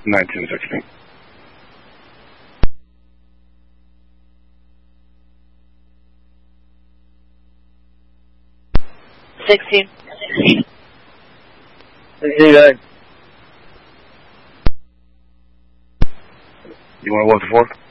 1916. $16. You want to load the 4?